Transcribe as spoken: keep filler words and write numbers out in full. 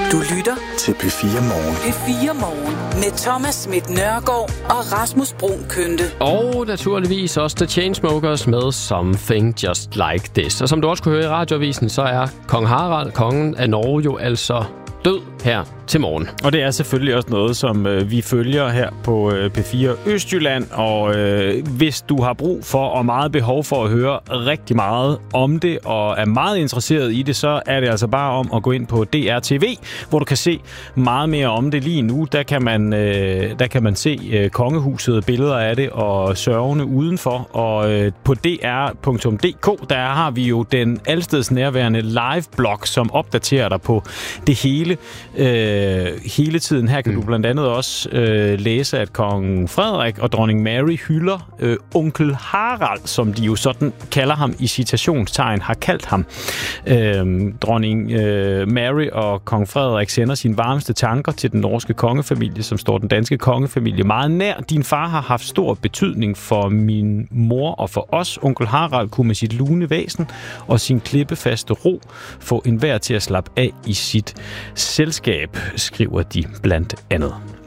Du lytter til P fire Morgen. P fire Morgen med Thomas Schmidt Nørgaard og Rasmus Bruun Kynde. Og naturligvis også The Chainsmokers med Something Just Like This. Og som du også kunne høre i radioavisen, så er kong Harald, kongen af Norge, jo altså død her til morgen. Og det er selvfølgelig også noget, som øh, vi følger her på øh, P fire Østjylland. Og øh, hvis du har brug for og meget behov for at høre rigtig meget om det, og er meget interesseret i det, så er det altså bare om at gå ind på D R T V, hvor du kan se meget mere om det lige nu. Der kan man, øh, der kan man se øh, kongehuset, billeder af det og sørgene udenfor. Og øh, på d r punktum d k, der har vi jo den alsteds nærværende live-blog, som opdaterer dig på det hele. Øh, hele tiden. Her kan mm. du blandt andet også øh, læse, at kong Frederik og dronning Mary hylder øh, onkel Harald, som de jo sådan kalder ham i citationstegn, har kaldt ham. Øh, dronning øh, Mary og kong Frederik sender sine varmeste tanker til den norske kongefamilie, som står den danske kongefamilie meget nær. Din far har haft stor betydning for min mor og for os. Onkel Harald kunne med sit lune væsen og sin klippefaste ro få enhver til at slappe af i sit selskab, skriver de blandt andet.